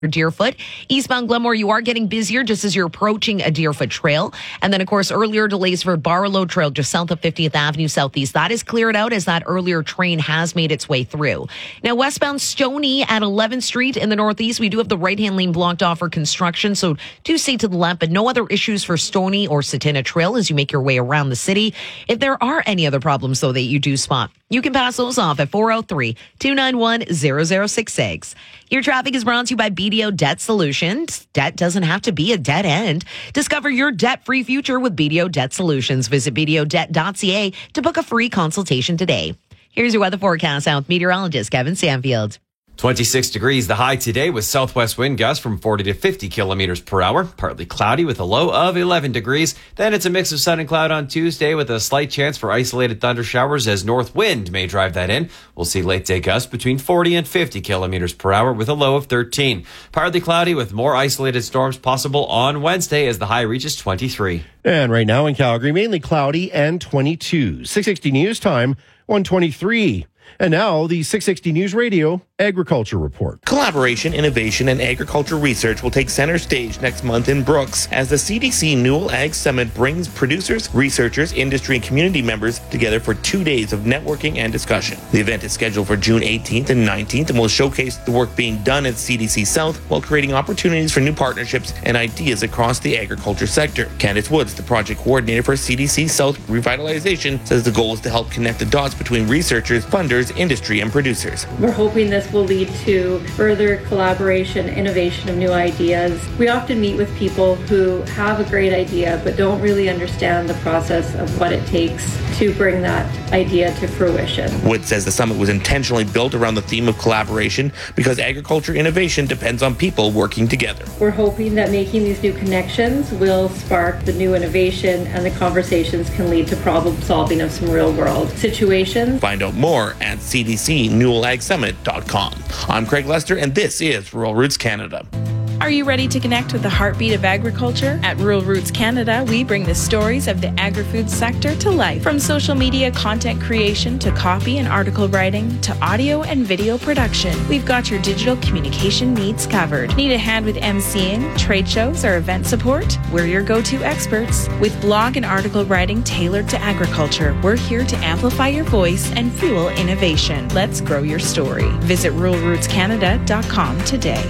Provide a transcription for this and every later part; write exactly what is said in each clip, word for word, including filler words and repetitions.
Deerfoot. Eastbound Glenmore, you are getting busier just as you're approaching a Deerfoot trail. And then, of course, earlier delays for Barlow Trail just south of fiftieth Avenue Southeast. That is cleared out as that earlier train has made its way through. Now, westbound Stoney at eleventh Street in the Northeast, we do have the right-hand lane blocked off for construction, so do stay to the left, but no other issues for Stoney or Satina Trail as you make your way around the city. If there are any other problems, though, that you do spot, you can pass those off at four oh three, two nine one, zero zero six six. Your traffic is brought to you by B D O Debt Solutions. Debt doesn't have to be a dead end. Discover your debt-free future with B D O Debt Solutions. Visit b d o debt dot c a to book a free consultation today. Here's your weather forecast out with meteorologist Kevin Sanfield. twenty-six degrees the high today with southwest wind gusts from forty to fifty kilometers per hour. Partly cloudy with a low of eleven degrees. Then it's a mix of sun and cloud on Tuesday with a slight chance for isolated thunder showers as north wind may drive that in. We'll see late day gusts between forty and fifty kilometers per hour with a low of thirteen. Partly cloudy with more isolated storms possible on Wednesday as the high reaches twenty-three. And right now in Calgary, mainly cloudy and twenty-two. six sixty News Time, one twenty-three. And now, the six sixty News Radio Agriculture Report. Collaboration, innovation, and agriculture research will take center stage next month in Brooks as the C D C Newell Ag Summit brings producers, researchers, industry, and community members together for two days of networking and discussion. The event is scheduled for June eighteenth and nineteenth and will showcase the work being done at C D C South while creating opportunities for new partnerships and ideas across the agriculture sector. Candice Woods, the project coordinator for C D C South Revitalization, says the goal is to help connect the dots between researchers, funders, industry, and producers. We're hoping this will lead to further collaboration, innovation of new ideas. We often meet with people who have a great idea but don't really understand the process of what it takes to bring that idea to fruition. Wood says the summit was intentionally built around the theme of collaboration because agriculture innovation depends on people working together. We're hoping that making these new connections will spark the new innovation and the conversations can lead to problem solving of some real world situations. Find out more at c d c newell ag summit dot com. I'm Craig Lester, and this is Rural Roots Canada. Are you ready to connect with the heartbeat of agriculture? At Rural Roots Canada, we bring the stories of the agri-food sector to life. From social media content creation to copy and article writing to audio and video production, we've got your digital communication needs covered. Need a hand with emceeing, trade shows, or event support? We're your go-to experts. With blog and article writing tailored to agriculture, we're here to amplify your voice and fuel innovation. Let's grow your story. Visit rural roots canada dot com today.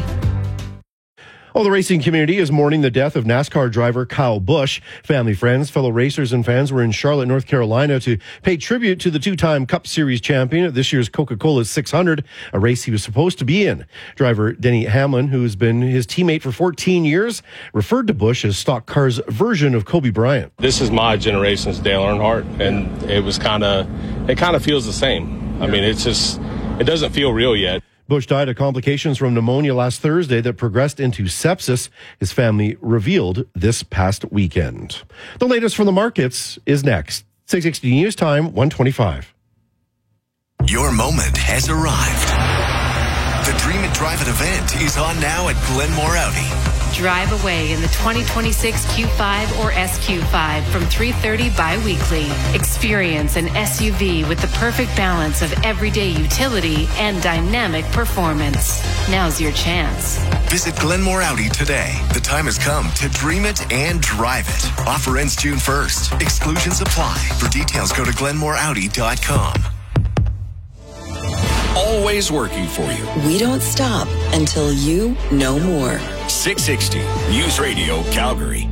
Well, the racing community is mourning the death of NASCAR driver Kyle Busch. Family, friends, fellow racers, and fans were in Charlotte, North Carolina to pay tribute to the two-time Cup Series champion at this year's Coca-Cola six hundred, a race he was supposed to be in. Driver Denny Hamlin, who has been his teammate for fourteen years, referred to Busch as Stock Car's version of Kobe Bryant. This is my generation's Dale Earnhardt, and it was kind of, it kind of feels the same. I mean, it's just, it doesn't feel real yet. Busch died of complications from pneumonia last Thursday that progressed into sepsis. His family revealed this past weekend. The latest from the markets is next. six sixty News Time, one twenty-five. Your moment has arrived. The Dream It Drive It event is on now at Glenmore Audi. Drive away in the twenty twenty-six Q five or S Q five from three thirty bi-weekly. Experience an S U V with the perfect balance of everyday utility and dynamic performance. Now's your chance. Visit Glenmore Audi today. The time has come to dream it and drive it. Offer ends June first. Exclusions apply. For details, go to glenmore audi dot com. Always working for you. We don't stop until you know more. six sixty News Radio Calgary.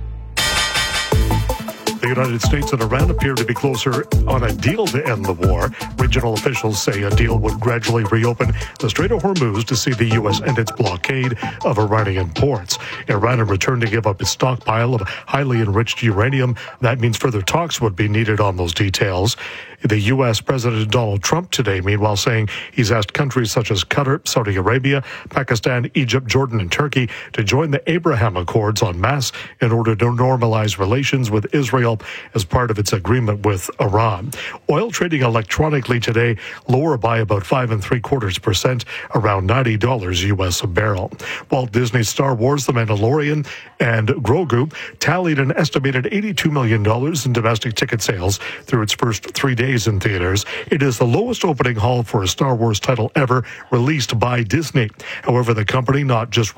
The United States and Iran appear to be closer on a deal to end the war. Regional officials say a deal would gradually reopen the Strait of Hormuz to see the U S end its blockade of Iranian ports. Iran in return to give up its stockpile of highly enriched uranium. That means further talks would be needed on those details. The U S President Donald Trump today, meanwhile, saying he's asked countries such as Qatar, Saudi Arabia, Pakistan, Egypt, Jordan, and Turkey to join the Abraham Accords en masse in order to normalize relations with Israel as part of its agreement with Iran. Oil trading electronically today lower by about five and three quarters percent, around ninety dollars U S a barrel. Walt Disney's Star Wars, The Mandalorian, and Grogu tallied an estimated eighty-two million dollars in domestic ticket sales through its first three days days in theaters. It is the lowest opening haul for a Star Wars title ever released by Disney. However, the company not just